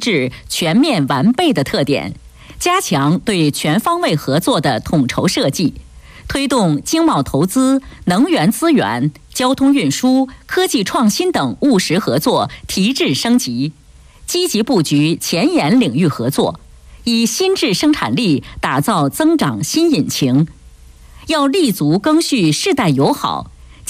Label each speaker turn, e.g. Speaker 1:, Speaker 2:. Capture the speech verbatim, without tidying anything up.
Speaker 1: 致、全面完备的特点，加强对全方位合作的统筹设计，推动经贸投资、能源资源、交通运输、科技创新等务实合作提质升级，积极布局前沿领域合作，以新质生产力打造增长新引擎。要立足赓续世代友好，